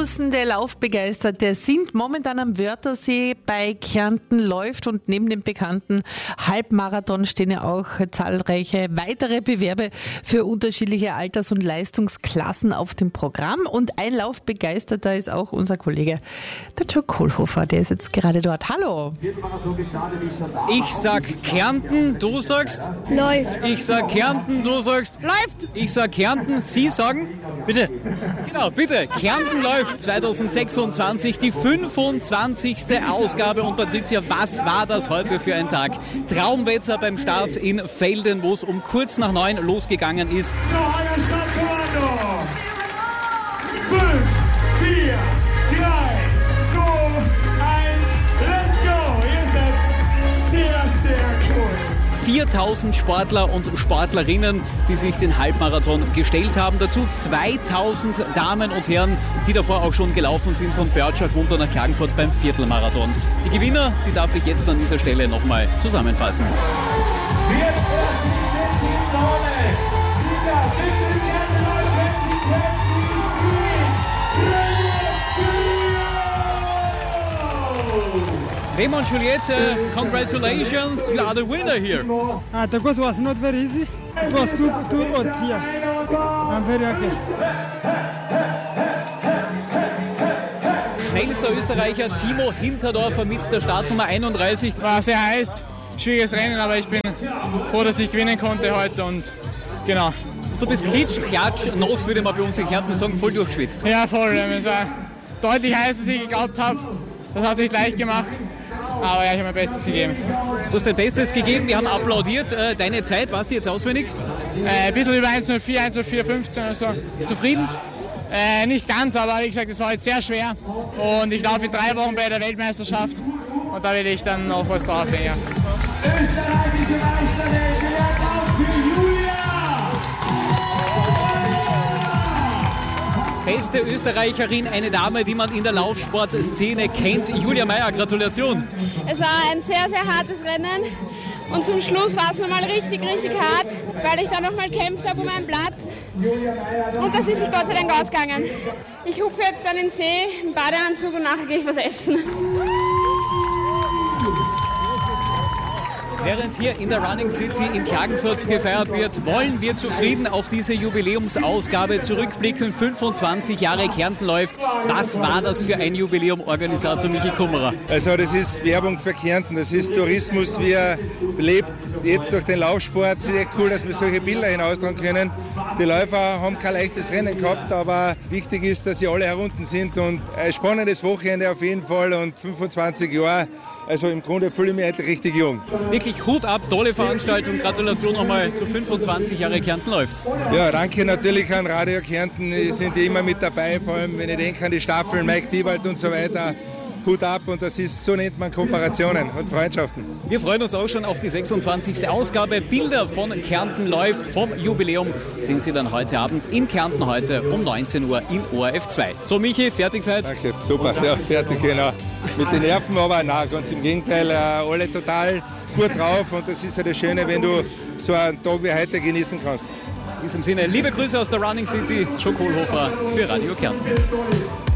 Tausende Laufbegeisterte sind momentan am Wörthersee bei Kärnten läuft und neben dem bekannten Halbmarathon stehen ja auch zahlreiche weitere Bewerbe für unterschiedliche Alters- und Leistungsklassen auf dem Programm. Und ein Laufbegeisterter ist auch unser Kollege, der Joe Kohlhofer, der ist jetzt gerade dort. Hallo! Ich sag Kärnten, du sagst? Läuft. Ich sag Kärnten, du sagst? Läuft. Ich sag Kärnten, Sie sagen? Bitte. Genau, bitte. Kärnten läuft 2026, die 25. Ausgabe. Und Patricia, was war das heute für ein Tag? Traumwetter beim Start in Velden, wo es um kurz nach 9 losgegangen ist. So, einer Startkommando. 5, 4, 3, 2, 1, let's go. Ihr seid sehr, sehr cool. 4000 Sportler und Sportlerinnen, die sich den Halbmarathon gestellt haben. Dazu 2000 Damen und Herren, die davor auch schon gelaufen sind, von Börtschach runter nach Klagenfurt beim Viertelmarathon. Die Gewinner, die darf ich jetzt an dieser Stelle nochmal zusammenfassen. Raymond Juliette, congratulations, you are the winner here. The course was not very easy. It was too hot here. I'm very happy. Schnellster Österreicher Timo Hinterdorfer mit der Startnummer 31. War sehr heiß, schwieriges Rennen, aber ich bin froh, dass ich gewinnen konnte heute und genau. Du bist klitsch, klatsch, nass, würde man bei uns in Kärnten sagen, voll durchgeschwitzt. Ja, voll. Es war deutlich heißer, als ich geglaubt habe. Das hat sich leicht gemacht. Aber ja, ich habe mein Bestes gegeben. Du hast dein Bestes gegeben, wir haben applaudiert. Deine Zeit, warst du jetzt auswendig? Ein bisschen über 1:04, 1:04:15 oder so. Zufrieden? Nicht ganz, aber wie gesagt, es war jetzt sehr schwer. Und ich laufe in 3 Wochen bei der Weltmeisterschaft. Und da will ich dann noch was drauflegen. Ja. Österreichische Meisterin, der Applaus für Julia! Beste Österreicherin, eine Dame, die man in der Laufsportszene kennt. Julia Meyer, Gratulation. Es war ein sehr, sehr hartes Rennen. Und zum Schluss war es nochmal richtig, richtig hart, weil ich da nochmal gekämpft habe um einen Platz. Und das ist sich Gott sei Dank ausgegangen. Ich hupfe jetzt dann in den See, im Badeanzug und nachher gehe ich was essen. Während hier in der Running City in Klagenfurt gefeiert wird, wollen wir zufrieden auf diese Jubiläumsausgabe zurückblicken. 25 Jahre Kärnten läuft. Was war das für ein Jubiläum, Organisator Michi Kummerer? Also das ist Werbung für Kärnten, das ist Tourismus, wie er lebt jetzt durch den Laufsport. Es ist echt cool, dass wir solche Bilder hinaustragen können. Die Läufer haben kein leichtes Rennen gehabt, aber wichtig ist, dass sie alle herunten sind und ein spannendes Wochenende auf jeden Fall und 25 Jahre. Also im Grunde fühle ich mich heute richtig jung. Wirklich Hut ab, tolle Veranstaltung. Gratulation nochmal zu 25 Jahre Kärnten läuft. Ja, danke natürlich an Radio Kärnten, die sind immer mit dabei, vor allem wenn ich denke an die Staffeln, Mike Diewald und so weiter. Hut ab und das ist, so nennt man Kooperationen und Freundschaften. Wir freuen uns auch schon auf die 26. Ausgabe. Bilder von Kärnten läuft vom Jubiläum sehen Sie dann heute Abend in Kärnten heute um 19 Uhr in ORF 2. So Michi, fertig für heute? Danke, super, ja, fertig, genau. Mit den Nerven, aber nein, ganz im Gegenteil, alle total gut drauf und das ist ja das Schöne, wenn du so einen Tag wie heute genießen kannst. In diesem Sinne, liebe Grüße aus der Running City, Joe Kohlhofer für Radio Kärnten.